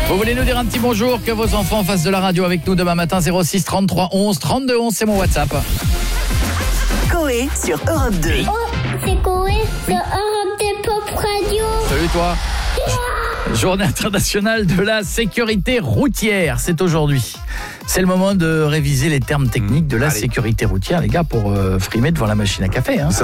Vous voulez nous dire un petit bonjour, que vos enfants fassent de la radio avec nous demain matin, 06 33 11 32 11, c'est mon WhatsApp. Coé sur Europe 2. Oh, c'est Coé sur Europe 2 Pop Radio. Salut toi. Journée internationale de la sécurité routière, c'est aujourd'hui. C'est le moment de réviser les termes techniques de la sécurité routière, les gars, pour frimer devant la machine à café. Hein.